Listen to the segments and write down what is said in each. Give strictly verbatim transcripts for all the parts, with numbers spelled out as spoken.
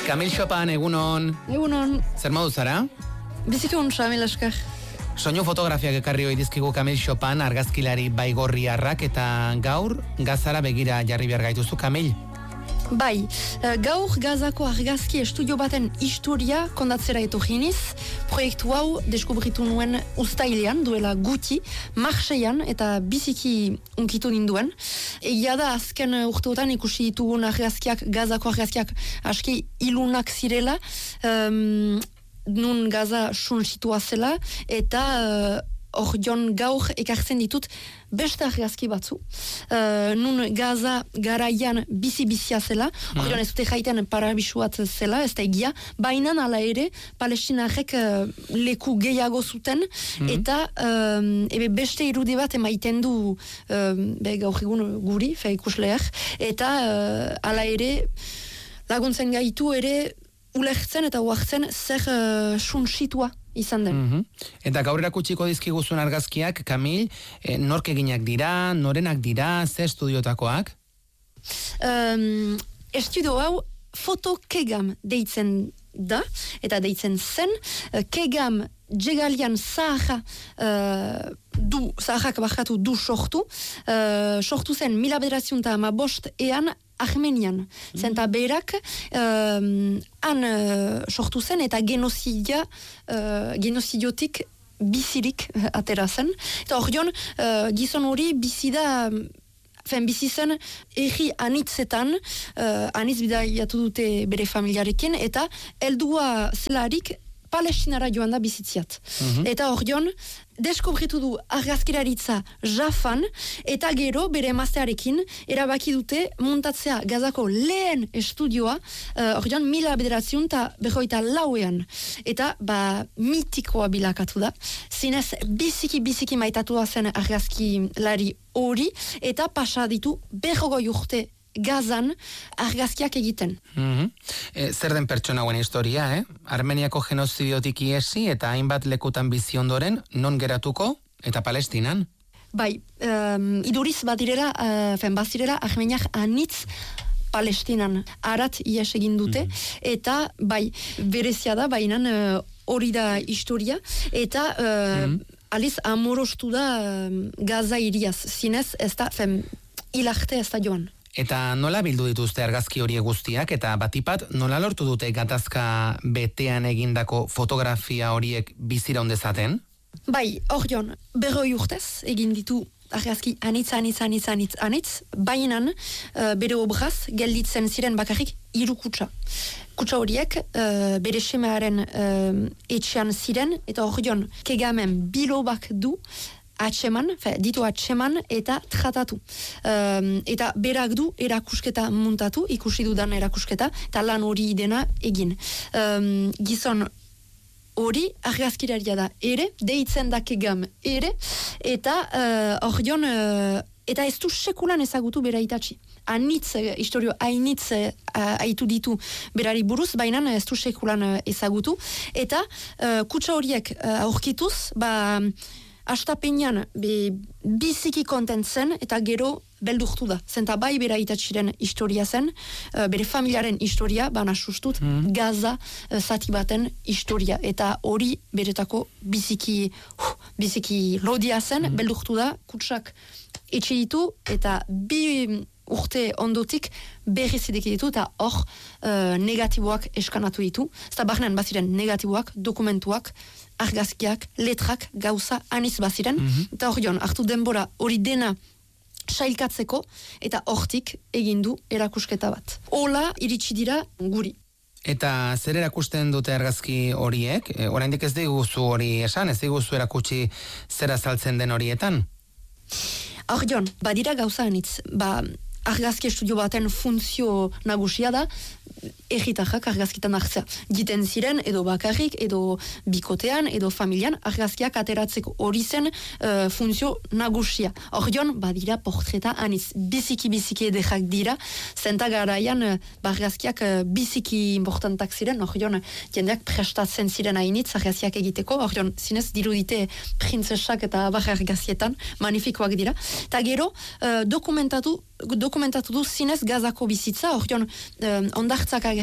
Camille Chopin, egunon. Egunon. Zer modu zara? Biziki untsa, mil esker. Soinu fotografiak ekarri hoi dizkigu Camille Chopin, argazkilari baigorriarrak, eta gaur gazara begira jarri behar gaituzu, Camille. Bai, gaur Gazako argazki estudio baten historia kondatzera etorriniz, proiektu hau deskubritu nuen uztailean, duela guti, Marseillan, eta biziki unkitu ninduen. Egia da, azken urteotan ikusi ditugun argazkiak, Gazako argazkiak aski ilunak zirela, um, nun Gaza suntsitua zela, eta hor uh, jon gaur ekartzen ditut beste argazki batzu. Uh, nun Gaza garaian bizi-bizia zela, hor jon ez dute jaiten parabisuat zela, ez da egia, baina ala ere, palestinarrek uh, leku gehiago zuten, mm-hmm. eta um, ebe beste irudi bat emaiten du um, be, gaur egun guri, fe ikusleak, eta uh, ala ere laguntzen gaitu ere ulertzen eta uartzen zer uh, suntsitua izan den. Mm-hmm. Eta gaur erakutsiko dizkiguzun argazkiak, Camille, eh, nork eginak dira, norenak dira, ze estudiotakoak? Um, estudio hau foto Kegam deitzen da, eta deitzen zen, uh, Kegam Jegalian Zaharra uh, du, Zaharrak barkatu du sortu, uh, sortu zen mila bederatziun eta amabost ean Armenian. Mm. Zenta berak um, han uh, sortu zen eta genozidia, uh, genozidiotik bizirik uh, atera zen. Eta hor jon, uh, gizon hori bizida, fen bizi zen erri anitzetan, uh, anitz bidaiatu dute bere familiarekin, eta heldua zelarik Palestinara joan da bizitziat. Mm-hmm. Eta hor jon, deskubritu du argazkiraritza Jafan, eta gero bere emaztearekin erabaki dute muntatzea Gazako lehen estudioa, hor uh, jon, mila bederatziun eta berroita lauean. Eta ba mitikoa bilakatu da. Zinez biziki-biziki maitatua zen argazkilari hori, eta pasa ditu berrogoi urte Gazan argazkiak egiten. Mm-hmm. E, zer den pertsona hauen historia, eh? Armeniako genozidiotik iesi eta hainbat lekutan bizi ondoren, non geratuko eta Palestinan? Bai, um, iduriz badirela, uh, fen bazirela, armeniak anitz Palestinan arat ies egin dute, mm-hmm. eta bai, berezia da, bainan hori uh, da historia, eta uh, mm-hmm. aliz amorostu da uh, Gaza iriaz, zinez, ez da, fen, hilarte ez da joan. Eta nola bildu dituzte argazki horiek guztiak, eta batipat nola lortu dute gatazka betean egindako fotografia horiek bizira ondezaten? Bai, hor jon, berroi urtez egin ditu argazki anitz, anitz, anitz, anitz, anitz, bainan uh, bere obraz gelditzen ziren bakarrik hiru kutsa. Kutsa horiek uh, bere semearen uh, etxean ziren, eta hor jon, Kegamen bilobak du, atseman, fe, ditu atseman eta tratatu. Um, eta berak du erakusketa muntatu, ikusi dudan erakusketa, eta lan hori dena egin. Um, gizon hori argazkiraria da ere, deitzen da Kegam ere, eta hor uh, jon, uh, eta ez du sekulan ezagutu bera itatzi. Anitz, historio hainitz uh, aitu ditu berari buruz, baina ez du sekulan uh, ezagutu. Eta uh, kutsa horiek uh, aurkituz, ba astapenean be, biziki kontentzen eta gero beldurtu da. Zenta bai bera itatxiren historia zen, uh, bere familiaren historia, baina sustut, mm. Gaza uh, zati baten historia. Eta hori beretako biziki, uh, biziki lodia zen, mm. beldurtu da, kutsak etxe ditu, eta bi urte ondotik berriz edeki ditu, eta hor uh, negatiboak eskanatu ditu. Zeta barnean baziren negatiboak, dokumentuak, argazkiak, letrak, gauza, aniz baziren, mm-hmm. eta hor jon, hartu denbora hori dena sailkatzeko, eta hortik egindu erakusketa bat. Ola iritsi dira guri. Eta zer erakusten dute argazki horiek? E, oraindik ez diguzu hori esan, ez diguzu erakutsi zer azaltzen den horietan? Hor jon, badira gauza anitz, ba argazki estudio baten funtzio nagusia da, erritarrak argazkitan hartzea. Giten ziren, edo bakarrik, edo bikotean, edo familian, argazkiak ateratzeko hori zen uh, funtzio nagusia. Hor jon, badira portreta aniz, biziki-biziki edekak dira, zenta garaian uh, argazkiak uh, biziki importantak ziren, hor jon, jendeak prestatzen ziren hainitz argazkiak egiteko, hor jon, zinez dirudite printzesak eta bar argazkietan, manifikoak dira. Ta gero, uh, dokumentatu dokumentatu du zinez Gazako bizitza, hor jon, um, ondartzak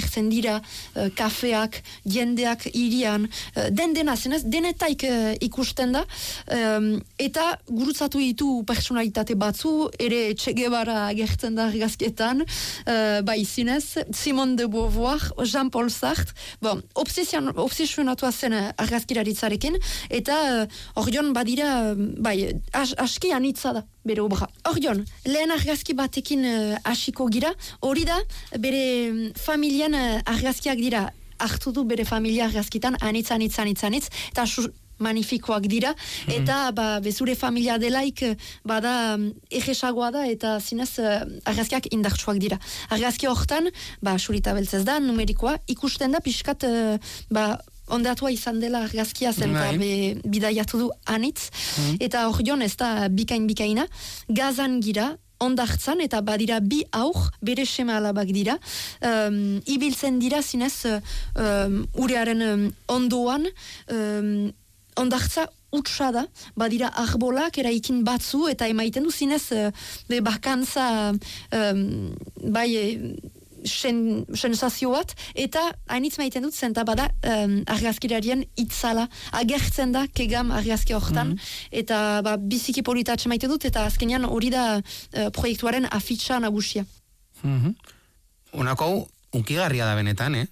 agertzen dira, uh, kafeak, jendeak irian, uh, den dena, zenez, denetaik uh, ikusten da, um, eta gurutzatu ditu personalitate batzu, ere Che Guevara agertzen da argazkietan, uh, bai zinez, Simone de Beauvoir, Jean-Paul Sartre, bon, obsesionatua zen argazkiraritzarekin, eta horion uh, badira, bai, as, aski anitza da, bere obra. Horion, lehen argazki batekin uh, hasiko gira, hori da, bere familian uh, argazkiak dira, hartu du bere familia argazkitan, anitz, anitz, anitz, anitz, eta magnifikoak dira, mm-hmm. eta ba, bezure familia delaik bada egesagoa da, eta zinez uh, argazkiak indartsuak dira. Argazki hortan, ba, surita beltzez da, numerikoa, ikusten da pixkat, uh, ba, ondatua izan dela argazkia zen, eta bidaiatu du anitz, mm-hmm. eta horion ez da bikain-bikaina, gazan gira, ondartzan, eta badira bi aur, bere sema alabak dira, um, ibiltzen dira zinez um, urearen um, ondoan, um, ondartza utsa da, badira arbolak eraikin batzu, eta emaiten du zinez uh, bakantza um, bai sen, sensazio bat, eta hainitz maiten dut zenta bada um, argazkirarien itzala agertzen da kegam argazki hortan, mm-hmm. eta ba, biziki politatxe maiten dut, eta azkenean hori da uh, proiektuaren afitxa nagusia. Mm-hmm. Unako unkigarria da benetan, eh?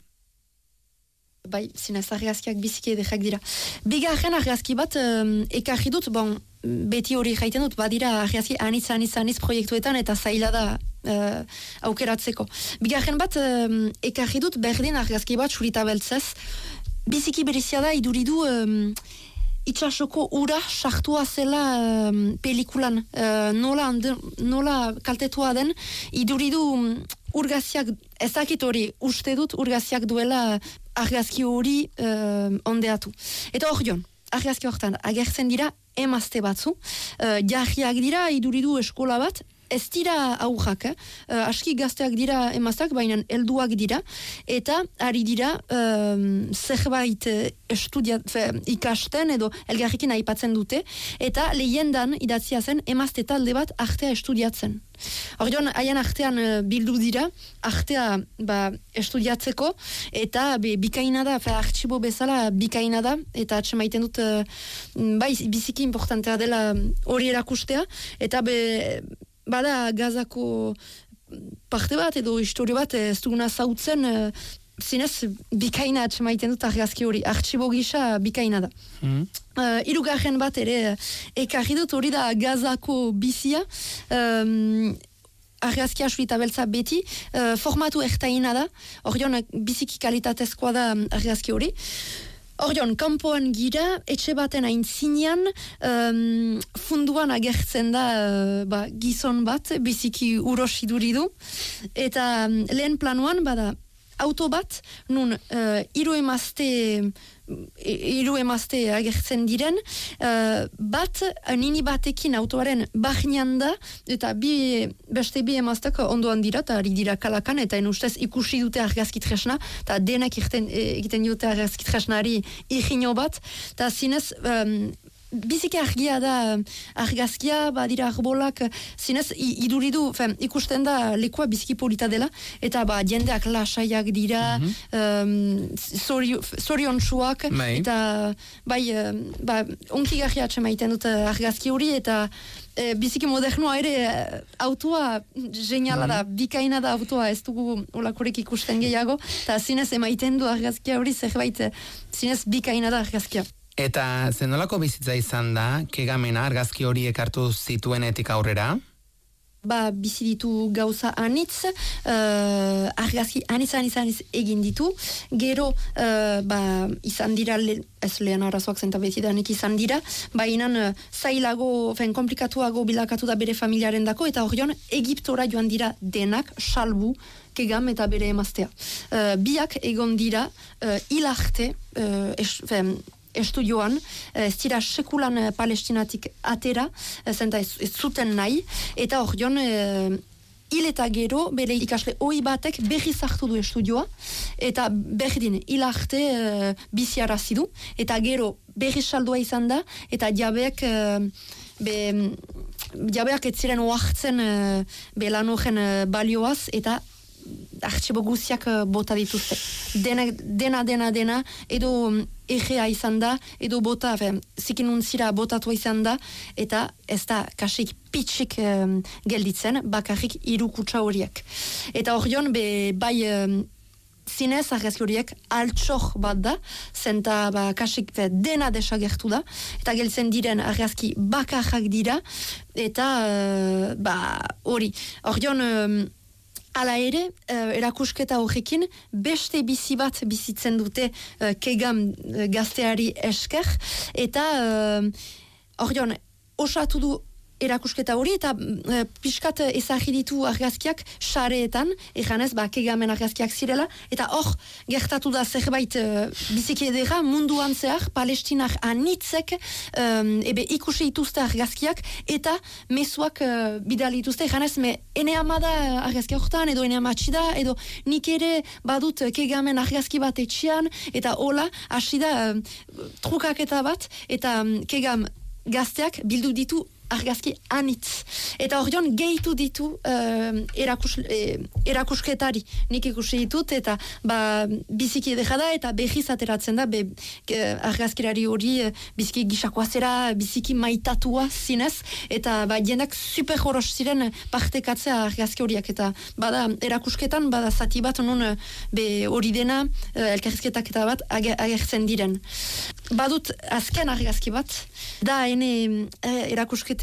Bai, zinez argazkiak biziki edekak dira. Bigarren argazki bat um, ekarri dut, bon, beti hori jaiten dut, badira argazki anitz, anitz, anitz proiektuetan, eta zaila da uh, aukeratzeko. Bigarren bat um, ekarri dut, berdin argazki bat surita beltzez, biziki berezia da iduridu um, itxasoko ura sartua zela um, pelikulan, uh, nola, nola kaltetua den, iduridu um, urgaziak, ezakit hori, uste dut urgaziak duela argazki hori uh, ondeatu. Eta horion, argazki hortan agertzen dira emazte batzu, uh, jarriak dira, iduridu eskola bat, ez dira aurrak, eh? uh, aski gazteak dira emazteak, baina helduak dira, eta ari dira um, zerbait estudiat, fe, ikasten edo elgarrikin aipatzen dute, eta lehendan idatzia zen emazte talde bat artea estudiatzen. Horion, haien artean uh, bildu dira, artea ba, estudiatzeko, eta be, bikaina da, fe, artxibo bezala bikaina da, eta atse maiten dut, uh, bai, biziki importantea dela hori erakustea, eta be, bada gazako parte bat edo historio bat ez duguna zautzen, uh, zinez bikaina atse maiten dut argazki hori, artxibo gisa bikaina da. Mm. Uh, irugarren bat ere ekarri dut hori da gazako bizia, um, argazkia surita beltza beti, uh, formatu ertaina da, horion biziki kalitatezkoa da argazki hori. Horion, kanpoan gira, etxe baten aintzinean, um, funduan agertzen da uh, ba, gizon bat, biziki urosi duridu, eta um, lehen planuan bada auto bat, nun uh, hiru emazte hiru emazte agertzen diren, uh, bat nini batekin autoaren bahnean da, eta bi, beste bi emaztek ondoan dira, eta ari dira kalakan, eta ustez ikusi dute argazki tresna, eta denak egiten dute argazki tresnari irgino bat, eta zinez, um, biziki argia da argazkia, badira arbolak, zinez iduridu, fem, ikusten da lekua biziki polita dela, eta ba, jendeak lasaiak dira, mm-hmm. um, zoriontsuak, bai. Eta bai, ba, onkigarria atxe maiten dut argazki hori, eta e, biziki modernoa ere autoa geniala da, mm-hmm. bikaina da autoa, ez dugu olakorek ikusten gehiago, eta zinez emaiten du argazkia hori, zerbait zinez bikaina da argazkia. Eta zenolako bizitza izan da, kegamena argazki horiek hartu zituenetik aurrera? Ba, bizi ditu gauza anitz, uh, argazki anitz, anitz, anitz egin ditu, gero uh, ba, izan dira, le, ez lehen arazoak zenta betidanik izan dira, baina uh, zailago, fen, komplikatuago bilakatu da bere familiaren dako, eta horion Egiptora joan dira denak, salbu, kegam eta bere emaztea. Uh, biak egon dira, uh, hilarte, uh, es, fen, estudioan, ez dira sekulan Palestinatik atera, zenta ez, ez zuten nahi, eta hor joan, hil eta gero, bere ikasle hoi batek berri zartu du estudioa, eta berdin hil arte uh, biziarazi du, eta gero berri saldua izan da, eta jabeak, uh, be, jabeak ez ziren oartzen uh, be lan horren uh, balioaz, eta artxibo guziak uh, bota dituzte. Dena, dena, dena, dena, edo um, egea izan da, edo bota, zikin untzira botatua izan da, eta ez da kasik pitxik um, gelditzen, bakarrik hiru kutsa horiek. Eta horion, be, bai... Um, zinez argazki horiek altxor bat da, zenta ba, kasik fe, dena desagertu da, eta geltzen diren argazki bakarrak dira, eta uh, ba hori. Horion, um, ala ere, uh, erakusketa horrekin, beste bizi bat bizitzen dute uh, kegam uh, gazteari esker, eta horion, uh, osatu du erakusketa hori, eta e, pixkat ezagri ditu argazkiak sareetan, eganez, ba, kegamen argazkiak zirela, eta hor, gertatu da zerbait e, biziki edera, munduan zehar, palestinak anitzek, e, ebe ikusi ituzte argazkiak, eta mezuak e, bidali ituzte, eganez, me ene amada argazki horretan, edo ene amatxi da, edo nik ere badut kegamen argazki bat etxian, eta hola, hasi da e, trukaketa bat, eta kegam gazteak bildu ditu argazki anitz. Eta horion gehitu ditu uh, erakus, eh, erakusketari. Nik ikusi ditut, eta ba, biziki edera da, eta behiz ateratzen da, be, argazkirari hori uh, biziki gisakoa zera, biziki maitatua zinez, eta ba, jendak super horos ziren partekatzea argazki horiak, eta bada erakusketan, bada zati bat, nun be hori dena, uh, elkarrizketak eta bat agertzen diren. Badut azken argazki bat, da ene uh, erakusketan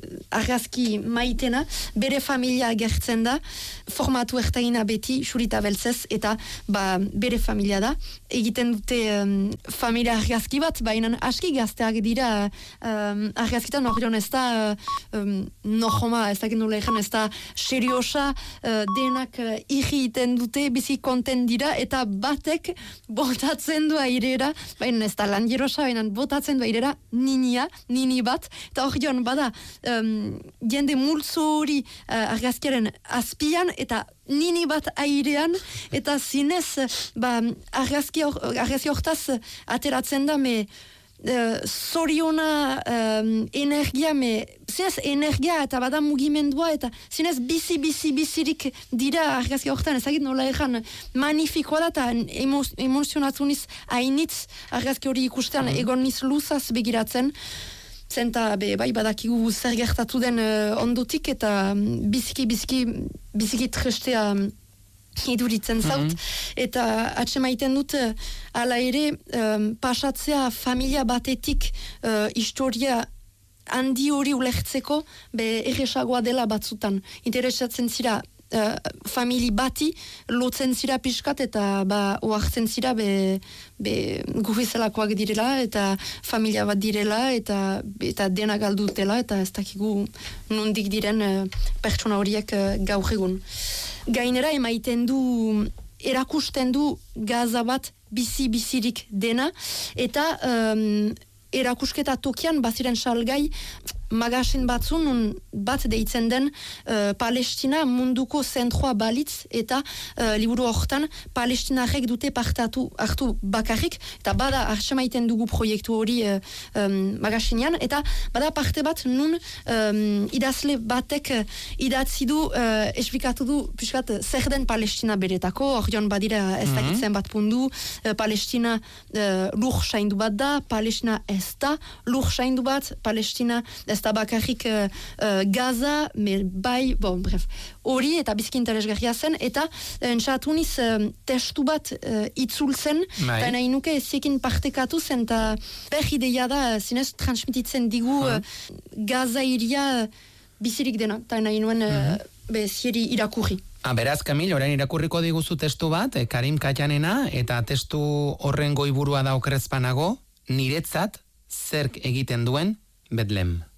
argazki maitena, bere familia agertzen da, formatu ertaina beti, xurita beltzez, eta ba, bere familia da. Egiten dute um, familia argazki bat, baina aski gazteak dira um, argazkitan horion ez da um, nojoma, ez da genula egen, ez da seriosa, uh, denak uh, irriten dute, bizi konten dira, eta batek botatzen du airera, baina ez da lan jerosa, baina botatzen du airera ninia, nini bat, eta horion bada um, jende multzo hori uh, argazkiaren azpian, eta nini bat airean, eta zinez ba, argazki hortaz ateratzen da me uh, zoriona um, energia, me zinez energia eta bada mugimendua, eta zinez bizi, bizi, bizirik dira argazki hortan, ezagit nola egan magnifikoa da, eta emo, emozionatu niz hainitz argazki hori ikustean, mm. egon niz luzaz begiratzen, zenta be, bai badakigu zer gertatu den uh, ondotik, eta um, biziki, biziki, biziki trestea um, iduritzen zaut, mm-hmm. eta atsemaiten dut uh, ala ere um, pasatzea familia batetik uh, historia handi hori ulertzeko be erresagoa dela batzutan. Interesatzen zira Uh, famili bati lotzen zira pixkat, eta ba, oartzen zira be, be gufizelakoak direla, eta familia bat direla, eta, eta dena galdutela, eta ez dakigu nondik diren uh, pertsona horiek uh, gaur egun. Gainera emaiten du, erakusten du Gaza bat bizi-bizirik dena, eta um, erakusketa tokian baziren salgai magasin batzun bat deitzen den uh, Palestina munduko zentroa balitz, eta uh, liburu horretan Palestinarek dute partatu hartu bakarrik, eta bada arxamaiten dugu proiektu hori uh, um, magasinean, eta bada parte bat nun um, idazle batek idatzi du, uh, esplikatu du piskat zer den Palestina beretako, horion badira ez dakitzen bat pundu, uh, Palestina uh, lur saindu bat da, Palestina ez da lur saindu bat, Palestina ez da bakarrik uh, uh, Gaza, me bai, bon, bref, hori eta bizki interesgarria zen, eta entzatu niz uh, testu bat uh, itzultzen, eta nahi nuke eziekin partekatu zen, eta per ideia da, zinez, transmititzen digu uh, Gaza iria uh, bizirik dena, eta nahi nuen uh, be, zieri irakurri. Ah, beraz, Kamil, orain irakurriko diguzu testu bat, eh, Karim Kajanena, eta testu horren goiburua da okerrezpanago, niretzat zerk egiten duen Betlem.